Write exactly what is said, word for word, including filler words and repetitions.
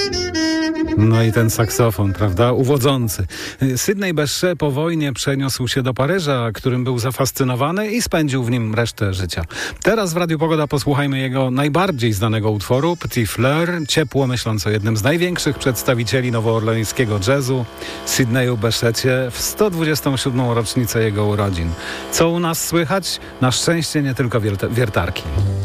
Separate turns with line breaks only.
No i ten saksofon, prawda? Uwodzący. Sydney Bechet po wojnie przeniósł się do Paryża, którym był zafascynowany i spędził w nim resztę życia. Teraz w Radiu Pogoda posłuchajmy jego najbardziej znanego utworu, Petit Fleur, ciepło myśląc o jednym z największych przedstawicieli nowoorleańskiego jazzu, Sydneyu Bechecie, w sto dwudziestą siódmą rocznicę jego urodzin. Co u nas słychać? Na szczęście nie tylko wiertarki.